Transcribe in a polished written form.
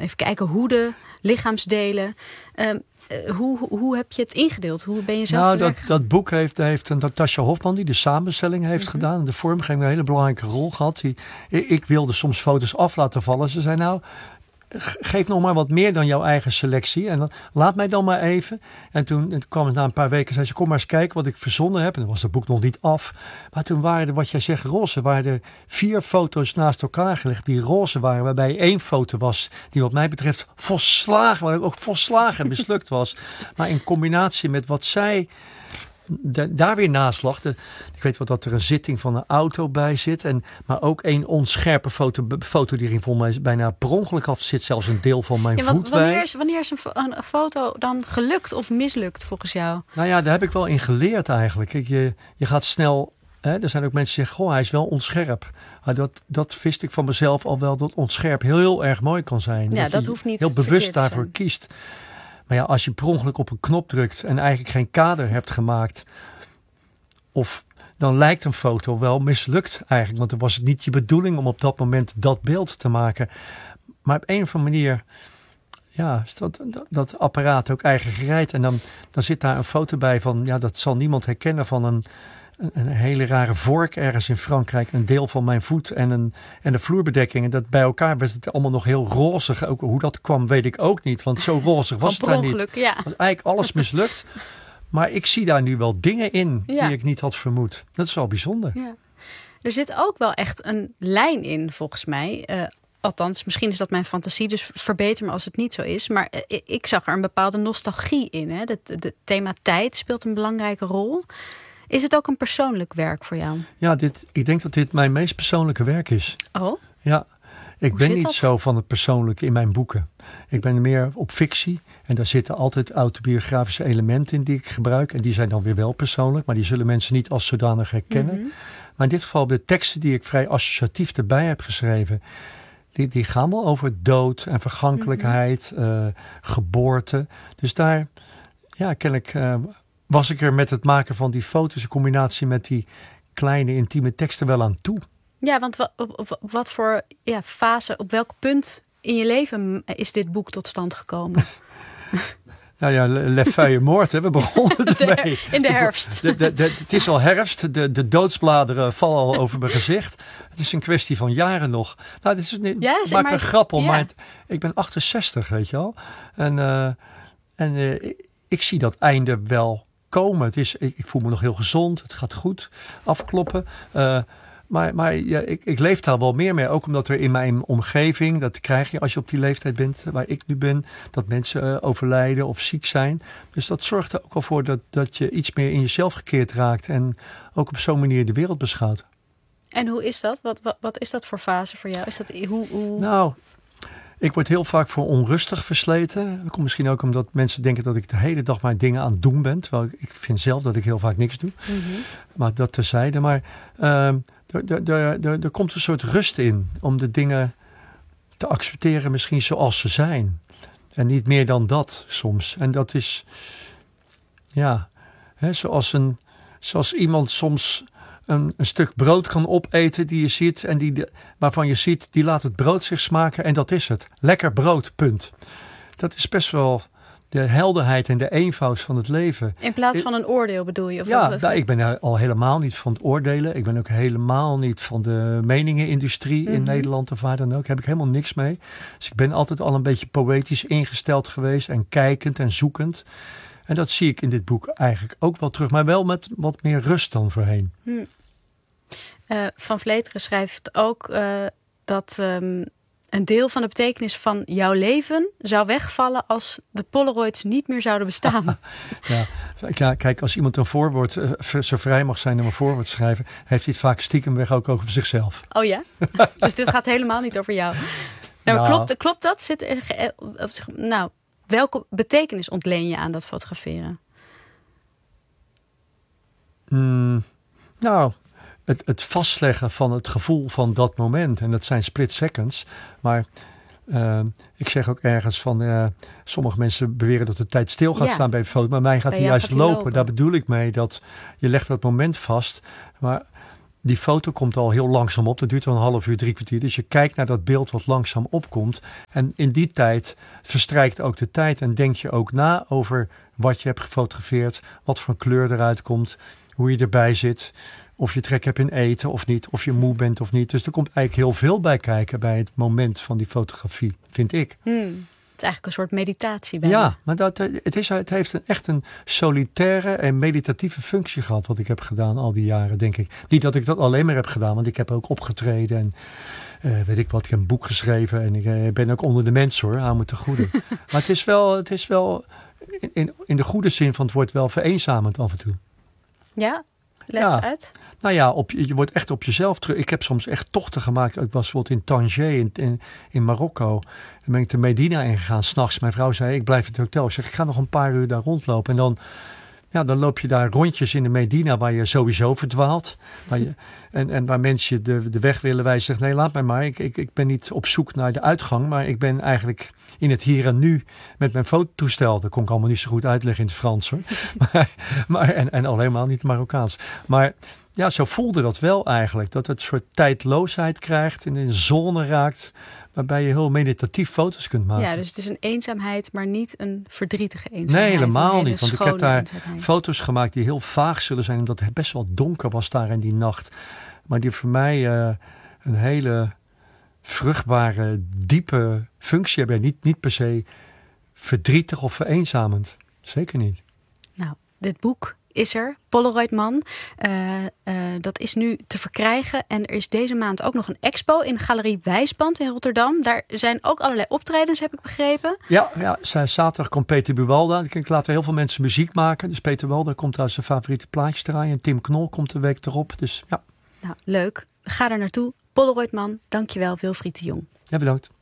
even kijken, hoeden, lichaamsdelen. Hoe heb je het ingedeeld? Hoe ben je zelf dat boek heeft een Natasja Hofman die de samenstelling heeft gedaan. De vormgeving een hele belangrijke rol gehad. Ik wilde soms foto's af laten vallen. Ze zei nou, geef nog maar wat meer dan jouw eigen selectie. En dan, laat mij dan maar even. En toen kwam het na een paar weken. Zei ze, kom maar eens kijken wat ik verzonnen heb. En dan was het boek nog niet af. Maar toen waren er, wat jij zegt, roze. Waren er 4 foto's naast elkaar gelegd. Die roze waren. Waarbij 1 foto was. Die wat mij betreft volslagen mislukt was. Maar in combinatie met wat zij daar weer naast lag. Ik weet wel dat er een zitting van een auto bij zit. Maar ook een onscherpe foto die ging volgens mij bijna per ongeluk af. Zit zelfs een deel van mijn voet bij. Wanneer is een foto dan gelukt of mislukt volgens jou? Nou ja, daar heb ik wel in geleerd eigenlijk. Je gaat snel. Er zijn ook mensen die zeggen, goh, hij is wel onscherp. Maar dat wist ik van mezelf al wel, dat onscherp heel erg mooi kan zijn. Ja, dat hoeft niet heel bewust daarvoor kiest. Maar ja, als je per ongeluk op een knop drukt en eigenlijk geen kader hebt gemaakt, dan lijkt een foto wel mislukt eigenlijk. Want dan was het niet je bedoeling om op dat moment dat beeld te maken. Maar op een of andere manier, ja, is dat apparaat ook eigen gereid. En dan zit daar een foto bij van, ja, dat zal niemand herkennen, van een hele rare vork ergens in Frankrijk. Een deel van mijn voet en de vloerbedekking. En dat bij elkaar werd het allemaal nog heel rozig. Ook hoe dat kwam weet ik ook niet. Want zo rozig was het daar niet. Ja. Want eigenlijk alles mislukt. Maar ik zie daar nu wel dingen in die ik niet had vermoed. Dat is wel bijzonder. Ja. Er zit ook wel echt een lijn in volgens mij. Althans, misschien is dat mijn fantasie. Dus verbeter me als het niet zo is. Maar ik zag er een bepaalde nostalgie in. Hè? Het thema tijd speelt een belangrijke rol. Is het ook een persoonlijk werk voor jou? Ja, ik denk dat dit mijn meest persoonlijke werk is. Oh? Ja, ik ben niet zo van het persoonlijke in mijn boeken. Ik ben meer op fictie. En daar zitten altijd autobiografische elementen in die ik gebruik. En die zijn dan weer wel persoonlijk. Maar die zullen mensen niet als zodanig herkennen. Mm-hmm. Maar in dit geval de teksten die ik vrij associatief erbij heb geschreven. Die gaan wel over dood en vergankelijkheid. Geboorte. Dus daar, ja, kennelijk was ik er met het maken van die foto's in combinatie met die kleine intieme teksten wel aan toe. Ja, want wat voor fase, op welk punt in je leven is dit boek tot stand gekomen? Nou ja, Le Feuille Morte, we begonnen ermee. In de herfst. Het is al herfst, de doodsbladeren vallen al over mijn gezicht. Het is een kwestie van jaren nog. Nou, dit is niet, maak er een grap om, maar ik ben 68, weet je wel. En ik zie dat einde wel komen. Ik voel me nog heel gezond, het gaat goed, afkloppen. Maar ja, ik leef daar wel meer mee. Ook omdat er in mijn omgeving, dat krijg je als je op die leeftijd bent waar ik nu ben, dat mensen overlijden of ziek zijn. Dus dat zorgt er ook wel voor dat je iets meer in jezelf gekeerd raakt. En ook op zo'n manier de wereld beschouwt. En hoe is dat? Wat is dat voor fase voor jou? Is dat, hoe... Nou, ik word heel vaak voor onrustig versleten. Dat komt misschien ook omdat mensen denken dat ik de hele dag maar dingen aan het doen ben. Terwijl ik vind zelf dat ik heel vaak niks doe. Mm-hmm. Maar dat terzijde. Maar er komt een soort rust in om de dingen te accepteren misschien zoals ze zijn. En niet meer dan dat soms. En dat is, ja, zoals iemand soms een stuk brood kan opeten die je ziet en waarvan je ziet, die laat het brood zich smaken en dat is het. Lekker brood, punt. Dat is best wel de helderheid en de eenvoud van het leven. In plaats van een oordeel bedoel je? Of ik ben al helemaal niet van het oordelen. Ik ben ook helemaal niet van de meningenindustrie in Nederland of waar dan ook. Daar heb ik helemaal niks mee. Dus ik ben altijd al een beetje poëtisch ingesteld geweest en kijkend en zoekend. En dat zie ik in dit boek eigenlijk ook wel terug. Maar wel met wat meer rust dan voorheen. Van Vleteren schrijft ook dat een deel van de betekenis van jouw leven zou wegvallen als de Polaroids niet meer zouden bestaan. Ja, kijk, als iemand een voorwoord zo vrij mag zijn om een voorwoord te schrijven, heeft hij het vaak stiekem weg ook over zichzelf. Oh ja? Dus dit gaat helemaal niet over jou. Klopt dat? Welke betekenis ontleen je aan dat fotograferen? Het vastleggen van het gevoel van dat moment. En dat zijn split seconds. Maar ik zeg ook ergens van, sommige mensen beweren dat de tijd stil gaat staan bij een foto. Maar mij gaat hij juist lopen. Daar bedoel ik mee dat je legt dat moment vast. Maar Die foto komt al heel langzaam op. Dat duurt wel een half uur, 3 kwartier. Dus je kijkt naar dat beeld wat langzaam opkomt. En in die tijd verstrijkt ook de tijd. En denk je ook na over wat je hebt gefotografeerd. Wat voor kleur eruit komt. Hoe je erbij zit. Of je trek hebt in eten of niet. Of je moe bent of niet. Dus er komt eigenlijk heel veel bij kijken bij het moment van die fotografie. Vind ik. Het is eigenlijk een soort meditatie bijna. Ja, maar het heeft echt een solitaire en meditatieve functie gehad. Wat ik heb gedaan al die jaren, denk ik. Niet dat ik dat alleen maar heb gedaan. Want ik heb ook opgetreden. En weet ik wat. Ik heb een boek geschreven. En ik ben ook onder de mensen hoor. Hou me te goede. Maar het is wel in de goede zin van het woord wel vereenzamend af en toe. Ja? Leg eens uit. Nou ja, je wordt echt op jezelf terug. Ik heb soms echt tochten gemaakt. Ik was bijvoorbeeld in Tanger in Marokko. Dan ben ik de Medina ingegaan 's nachts. Mijn vrouw zei, ik blijf in het hotel. Ik zeg, ik ga nog een paar uur daar rondlopen. En dan loop je daar rondjes in de Medina waar je sowieso verdwaalt. En waar mensen de weg willen wijzen. Zeg, nee, laat mij maar. Ik ben niet op zoek naar de uitgang. Maar ik ben eigenlijk in het hier en nu met mijn fototoestel. Dat kon ik allemaal niet zo goed uitleggen in het Frans hoor. en al helemaal niet Marokkaans. Maar ja, zo voelde dat wel eigenlijk. Dat het een soort tijdloosheid krijgt en in een zone raakt. Waarbij je heel meditatief foto's kunt maken. Ja, dus het is een eenzaamheid, maar niet een verdrietige eenzaamheid. Nee, helemaal niet. Want ik heb daar eenzaamheid. Foto's gemaakt die heel vaag zullen zijn. Omdat het best wel donker was daar in die nacht. Maar die voor mij een hele vruchtbare, diepe functie hebben. Niet per se verdrietig of vereenzamend. Zeker niet. Nou, dit boek is er. Polaroid Man. Dat is nu te verkrijgen. En er is deze maand ook nog een expo in de Galerie Wijsband in Rotterdam. Daar zijn ook allerlei optredens, heb ik begrepen. Ja, zaterdag komt Peter Buwalda. Ik laat heel veel mensen muziek maken. Dus Peter Buwalda komt uit zijn favoriete plaatjes draaien. En Tim Knol komt de week erop. Dus ja. Nou, leuk. Ga er naartoe. Polaroid Man. Dankjewel, Wilfried de Jong. Ja, bedankt.